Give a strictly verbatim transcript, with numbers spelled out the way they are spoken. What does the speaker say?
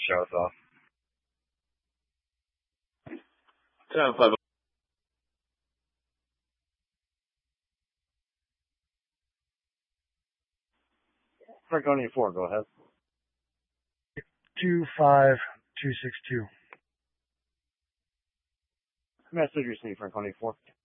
show us off. ten five. Franconia four, go ahead. two five two six two. Message received, Franconia four.